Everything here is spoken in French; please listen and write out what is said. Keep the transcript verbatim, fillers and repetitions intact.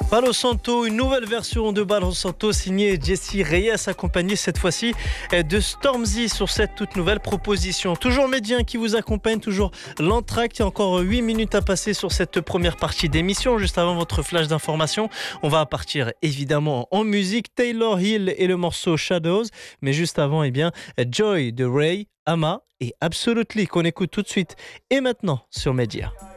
Palo Santo, une nouvelle version de Palo Santo signée Jessie Reyes, accompagnée cette fois-ci de Stormzy sur cette toute nouvelle proposition. Toujours Médien qui vous accompagne, toujours l'entracte. Il y a encore huit minutes à passer sur cette première partie d'émission. Juste avant votre flash d'information, on va partir évidemment en musique. Taylor Hill et le morceau Shadows. Mais juste avant, eh bien, Joy de Ray, Ama et Absolutely qu'on écoute tout de suite et maintenant sur Média.